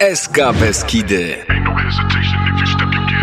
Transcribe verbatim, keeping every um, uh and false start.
S K Beskidy. Ain't no hesitation if you step, you get